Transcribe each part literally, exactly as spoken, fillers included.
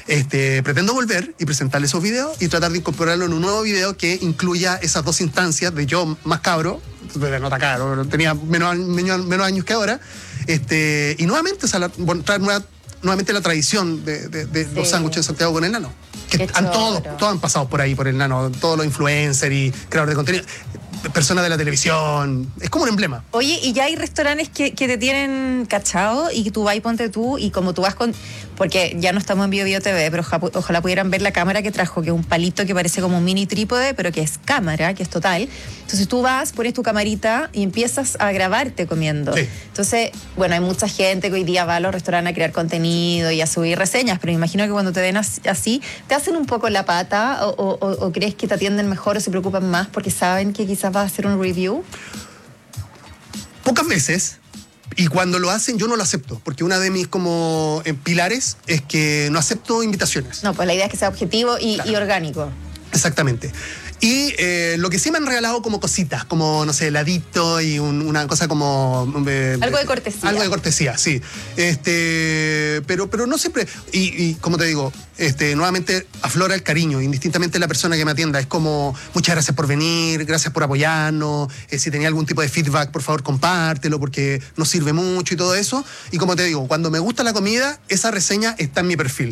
Este, pretendo volver y presentarle esos videos y tratar de incorporarlo en un nuevo video que incluya esas dos instancias de yo más cabro, no está caro, tenía menos, menos, menos años que ahora, este, y nuevamente, o sea, la, bueno, traer nueva, nuevamente la tradición de, de, de sí. los sándwiches en Santiago con el nano. Que han todos, todos han pasado por ahí, por el nano, todos los influencers y creadores de contenido, personas de la televisión, es como un emblema. Oye, y ya hay restaurantes que, que te tienen cachado y que tú vas y ponte tú, y como tú vas con, porque ya no estamos en Bio Bio T V, pero ojalá, ojalá pudieran ver la cámara que trajo, que es un palito que parece como un mini trípode, pero que es cámara, que es total. Entonces tú vas, pones tu camarita y empiezas a grabarte comiendo. Sí. Entonces, bueno, hay mucha gente que hoy día va a los restaurantes a crear contenido y a subir reseñas, pero me imagino que cuando te ven así, ¿te hacen un poco la pata o, o, o crees que te atienden mejor o se preocupan más porque saben que quizás vas a hacer un review? Pocas veces, y cuando lo hacen yo no lo acepto, porque una de mis como eh, pilares es que no acepto invitaciones. No, pues la idea es que sea objetivo y, claro. y orgánico. Exactamente. Y eh, lo que sí me han regalado como cositas, como, no sé, heladito y un, una cosa como... Eh, algo de cortesía. Algo de cortesía, sí. Este, pero, pero no siempre... Y, y como te digo, este, nuevamente aflora el cariño, indistintamente la persona que me atienda. Es como, muchas gracias por venir, gracias por apoyarnos. Eh, si tenía algún tipo de feedback, por favor, compártelo, porque nos sirve mucho y todo eso. Y como te digo, cuando me gusta la comida, esa reseña está en mi perfil.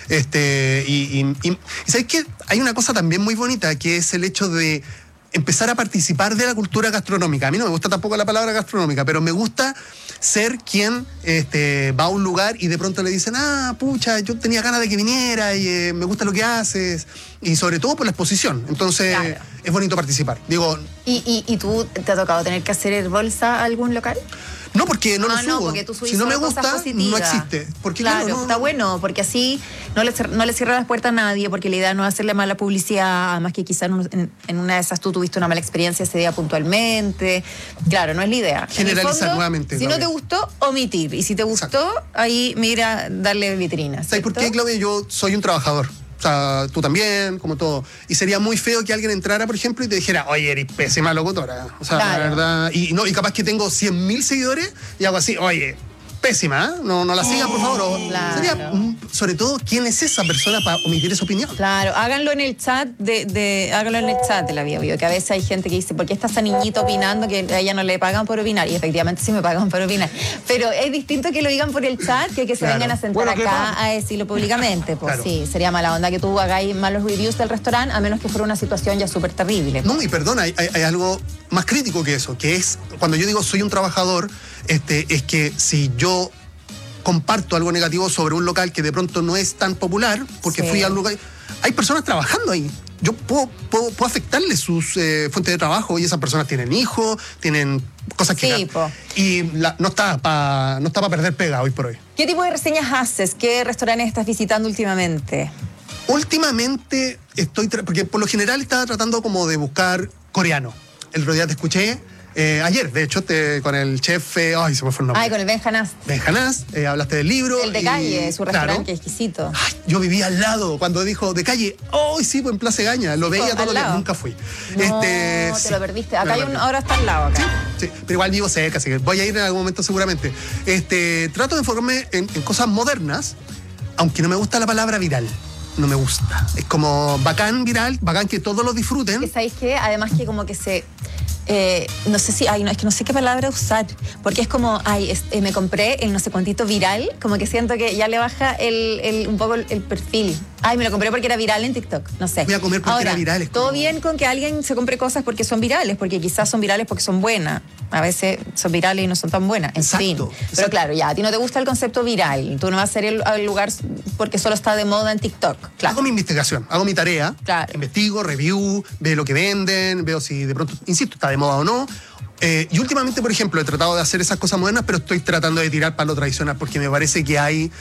Este, y, y, y, y ¿sabes qué? Hay una cosa también muy bonita, que es el hecho de empezar a participar de la cultura gastronómica. A mí no me gusta tampoco la palabra gastronómica, pero me gusta ser quien este, va a un lugar y de pronto le dicen, ah, pucha, yo tenía ganas de que viniera y eh, me gusta lo que haces, y sobre todo por la exposición. Entonces, claro. es bonito participar. Digo, ¿Y, y, ¿Y tú te ha tocado tener que hacer bolsa a algún local? No, porque no ah, lo subo. No, porque tú si no me gusta, no existe. Porque, claro, claro no, está bueno, porque así no le, no le cierra las puertas a nadie, porque la idea no es hacerle mala publicidad, además que quizás en, en una de esas tú tuviste una mala experiencia ese día puntualmente. Claro, no es la idea. Generalizar fondo, nuevamente. Si Claudia. no te gustó, omitir. Y si te gustó, exacto. ahí mira, darle vitrina. ¿Sabes por qué, Claudia? Yo soy un trabajador. O sea, tú también, como todo. Y sería muy feo que alguien entrara, por ejemplo, y te dijera, oye, eres pésima locutora. O sea, claro. la verdad. Y, no, y capaz que tengo cien mil seguidores y hago así, oye, pésima, ¿eh? No, no la sigan, por favor. O, claro. Sería, sobre todo, ¿quién es esa persona para omitir esa opinión? Claro, háganlo en el chat de, de háganlo en el chat de la Bio Bio, que a veces hay gente que dice, ¿por qué está esa niñita opinando que a ella no le pagan por opinar? Y efectivamente sí me pagan por opinar. Pero es distinto que lo digan por el chat que que se claro. vengan a sentar bueno, acá a decirlo públicamente. Pues claro. sí, sería mala onda que tú hagáis malos reviews del restaurante, a menos que fuera una situación ya súper terrible. No, y perdona, hay, hay, hay algo más crítico que eso, que es, cuando yo digo soy un trabajador, este, es que si yo comparto algo negativo sobre un local que de pronto no es tan popular, porque sí. fui al lugar, hay personas trabajando ahí. Yo puedo, puedo, puedo afectarle sus eh, fuentes de trabajo, y esas personas tienen hijos, tienen cosas que... Sí, po. Y la, no está para no está para perder pega hoy por hoy. ¿Qué tipo de reseñas haces? ¿Qué restaurantes estás visitando últimamente? Últimamente estoy... Porque por lo general estaba tratando como de buscar coreano. El otro día te escuché... Eh, ayer, de hecho, te, con el chef, eh, ay, se me fue el nombre. Ay, con el Ben Hanás. Ben Hanás, eh, hablaste del libro. El de y, calle, su restaurante, claro, que exquisito. Ay, yo vivía al lado, cuando dijo de calle, oh, sí, pues en Plaza Gaña, lo veía todos los días, nunca fui. No, este, te sí, lo perdiste. Acá hay un, ahora está al lado acá. Sí, sí, pero igual vivo cerca, así que voy a ir en algún momento seguramente. Este, trato de enfocarme en, en cosas modernas, aunque no me gusta la palabra viral. No me gusta. Es como bacán viral, bacán que todos lo disfruten. ¿Sabéis qué? Además que como que se... Eh, no sé si, ay, no, es que no sé qué palabra usar, porque es como, ay, es, eh, me compré el no sé cuántito viral, como que siento que ya le baja el, el, un poco el, el perfil. Ay, me lo compré porque era viral en TikTok, no sé. Voy a comer porque Ahora, era viral. Todo como... bien con que alguien se compre cosas porque son virales, porque quizás son virales porque son buenas. A veces son virales y no son tan buenas, en exacto, fin. Exacto. Pero claro, ya, a ti no te gusta el concepto viral, tú no vas a ser el, el lugar porque solo está de moda en TikTok. Claro. Hago mi investigación, hago mi tarea, claro. investigo, review, veo lo que venden, veo si de pronto, insisto, está de moda o no. Eh, y últimamente, por ejemplo, he tratado de hacer esas cosas modernas, pero estoy tratando de tirar para lo tradicional, porque me parece que hay...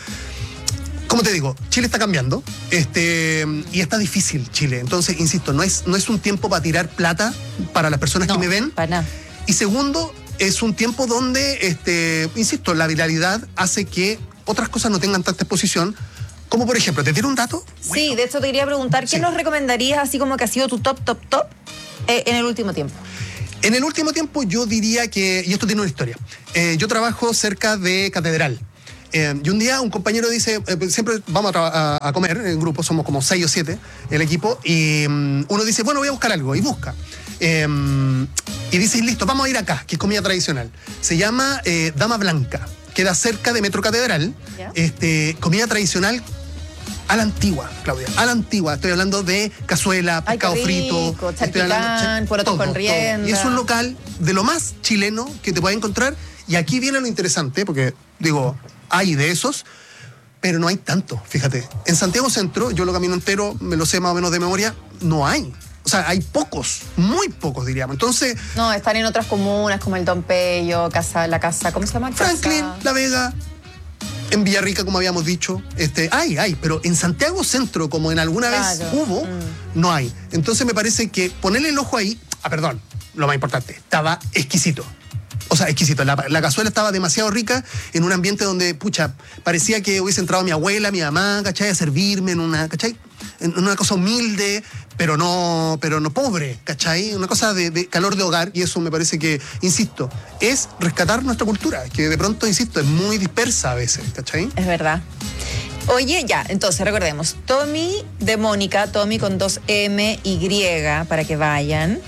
Como te digo, Chile está cambiando, este, y está difícil Chile. Entonces, insisto, no es, no es un tiempo para tirar plata para las personas no, que me ven. Para nada. Y segundo, es un tiempo donde, este, insisto, la viralidad hace que otras cosas no tengan tanta exposición. Como por ejemplo, ¿te tiro un dato? Sí, bueno. de hecho te quería preguntar, ¿qué sí. nos recomendarías así como que ha sido tu top, top, top eh, en el último tiempo? En el último tiempo yo diría que, y esto tiene una historia, eh, yo trabajo cerca de Catedral. Eh, y un día un compañero dice, eh, siempre vamos a, a, a comer en grupo, somos como seis o siete el equipo, y um, uno dice, bueno, voy a buscar algo, y busca. Eh, y dice, listo, vamos a ir acá, que es comida tradicional. Se llama eh, Dama Blanca, queda cerca de Metro Catedral, yeah. este, comida tradicional a la antigua, Claudia, a la antigua. Estoy hablando de cazuela, pescado Ay, frito. Rico, charquicán, porotos con rienda. Y es un local de lo más chileno que te puedes encontrar. Y aquí viene lo interesante, porque, digo, hay de esos, pero no hay tanto, fíjate. En Santiago Centro, yo lo camino entero, me lo sé más o menos de memoria, no hay. O sea, hay pocos, muy pocos, diríamos. Entonces... No, están en otras comunas, como el Don Pello, casa, la casa, ¿cómo se llama? Franklin, casa... La Vega... En Villarrica, como habíamos dicho, este, hay, hay, pero en Santiago Centro, como en alguna claro. vez hubo, mm. no hay. Entonces me parece que ponerle el ojo ahí, ah, perdón, lo más importante, estaba exquisito. O sea, exquisito. La, la cazuela estaba demasiado rica en un ambiente donde, pucha, parecía que hubiese entrado mi abuela, mi mamá, ¿cachai? A servirme en una, ¿cachai? En una cosa humilde, pero no, pero no pobre, ¿cachai? Una cosa de, de calor de hogar, y eso me parece que, insisto, es rescatar nuestra cultura, que de pronto, insisto, es muy dispersa a veces, ¿cachai? Es verdad. Oye, ya, entonces recordemos, Tommy de Mónica, Tommy con dos M, Y, para que vayan,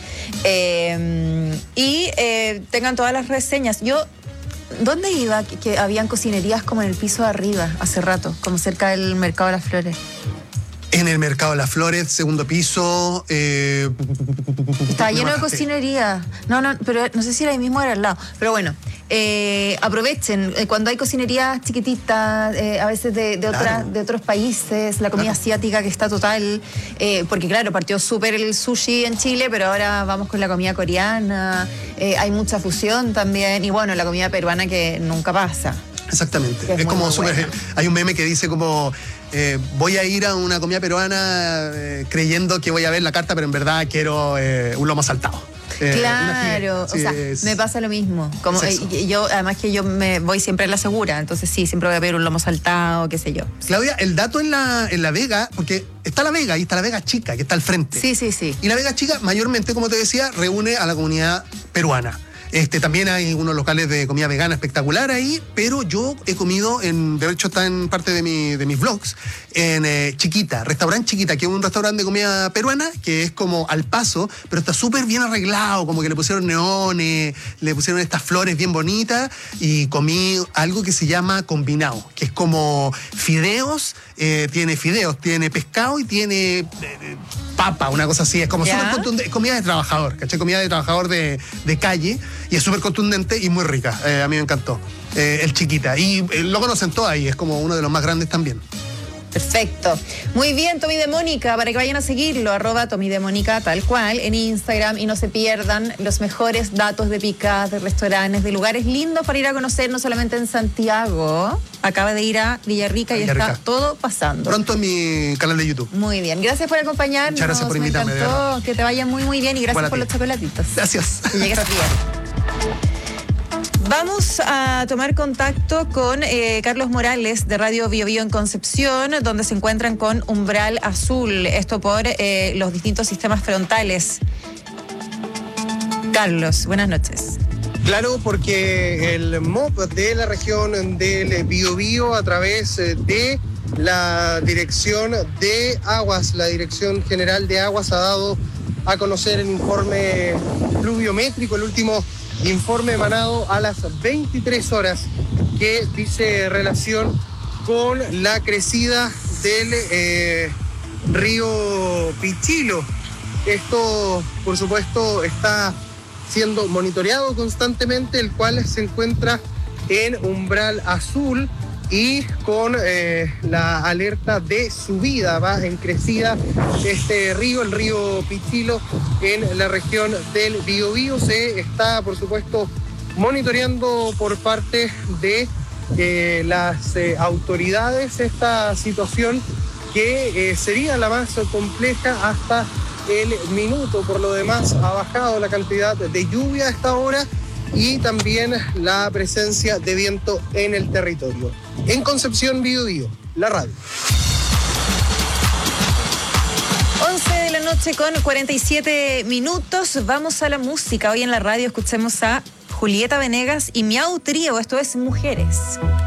eh, y eh, tengan todas las reseñas. Yo, ¿dónde iba? Que, que habían cocinerías como en el piso de arriba, hace rato, como cerca del Mercado de las Flores. En el Mercado de las Flores, segundo piso. Eh, Estaba lleno de cocinería. No, no, pero no sé si era ahí mismo o era al lado. Pero bueno, eh, aprovechen. Eh, cuando hay cocinerías chiquititas, eh, a veces de, de, otra, claro. de otros países, la comida claro. asiática que está total. Eh, porque claro, partió súper el sushi en Chile, pero ahora vamos con la comida coreana. Eh, hay mucha fusión también. Y bueno, la comida peruana que nunca pasa. Exactamente. Es, es como súper. Bueno. Hay un meme que dice como. Eh, voy a ir a una comida peruana eh, creyendo que voy a ver la carta, pero en verdad quiero eh, un lomo saltado. Eh, claro, sí, o sea, es, me pasa lo mismo. Como, eh, yo, además que yo me voy siempre a la segura, entonces sí, siempre voy a ver un lomo saltado, qué sé yo. Claudia, el dato en la, en la Vega, porque está la Vega y está la Vega Chica, que está al frente. Sí, sí, sí. Y la Vega Chica, mayormente, como te decía, reúne a la comunidad peruana. Este, también hay unos locales de comida vegana espectacular ahí, pero yo he comido, en, de hecho está en parte de, mi, de mis vlogs, en eh, Chiquita, restaurante Chiquita, que es un restaurante de comida peruana, que es como al paso, pero está súper bien arreglado, como que le pusieron neones, le pusieron estas flores bien bonitas, y comí algo que se llama combinado, que es como fideos, eh, tiene fideos, tiene pescado y tiene eh, papa, una cosa así, es como súper contundente, comida de trabajador, ¿cachai? Comida de trabajador de, de calle, y es súper contundente y muy rica. Eh, a mí me encantó. Eh, el Chiquita. Y eh, lo conocen todos ahí, es como uno de los más grandes también. Perfecto. Muy bien, Tommy de Mónica, para que vayan a seguirlo, arroba Tommy de Mónica, tal cual, en Instagram, y no se pierdan los mejores datos de picadas, de restaurantes, de lugares lindos para ir a conocer, no solamente en Santiago. Acaba de ir a Villarrica y Villarrica. está todo pasando. Pronto en mi canal de YouTube. Muy bien, gracias por acompañarnos. Muchas gracias por me invitarme. encantó, que te vaya muy, muy bien, y gracias por los chocolatitos. Gracias. Que llegues bien. Vamos a tomar contacto con eh, Carlos Morales de Radio Bio Bio en Concepción, donde se encuentran con Umbral Azul, esto por eh, los distintos sistemas frontales. Carlos, buenas noches. Claro, porque el M O P de la región del Biobío, a través de la Dirección de Aguas, la Dirección General de Aguas, ha dado a conocer el informe pluviométrico, el último informe emanado a las veintitrés horas, que dice relación con la crecida del eh, río Pichilo. Esto, por supuesto, está siendo monitoreado constantemente, el cual se encuentra en umbral azul y con eh, la alerta de subida. Va en crecida este río, el río Pichilo, en la región del Biobío. Se está, por supuesto, monitoreando por parte de eh, las eh, autoridades esta situación, que eh, sería la más compleja hasta el minuto. Por lo demás, ha bajado la cantidad de lluvia a esta hora y también la presencia de viento en el territorio. En Concepción, Biobío, la radio. once de la noche con cuarenta y siete minutos. Vamos a la música. Hoy en la radio escuchemos a Julieta Venegas y Miau Trío. Esto es Mujeres.